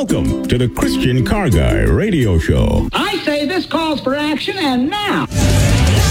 Welcome to the Christian Car Guy Radio Show. I say this calls for action, and now...